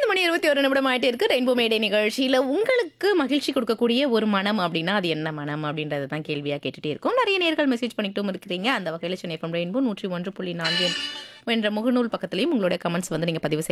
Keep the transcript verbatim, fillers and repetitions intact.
ஐந்து மணி இருபத்தி ஒரு நிமிடம் ஆயிட்டே இருக்கு. ரெயின்போ மேடை நிகழ்ச்சியில உங்களுக்கு மகிழ்ச்சி கொடுக்கக்கூடிய ஒரு மனம் அப்படின்னா அது என்ன மனம் அப்படின்றது தான் கேள்வியா கேட்டுட்டே இருக்கும். நிறைய நேர்கள் மெசேஜ் பண்ணிட்டும் இருக்கிறீங்க. அந்த வகையில் சென்னை எஃப்எம் ரெயின்போ நூற்றி ஒன்று புள்ளி நான்கு என்ற முகநூல் பக்கத்திலையும் உங்களுடைய கமெண்ட்ஸ் வந்து நீங்க பதிவு